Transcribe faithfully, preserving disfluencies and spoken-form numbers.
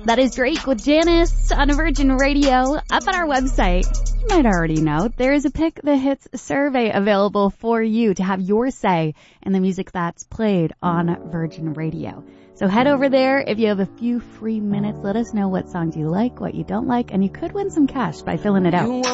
That is Drake with Janice on Virgin Radio. Up on our website, you might already know, there is a Pick the Hits survey available for you to have your say in the music that's played on Virgin Radio. So head over there. If you have a few free minutes, let us know what songs you like, what you don't like, and you could win some cash by filling it out.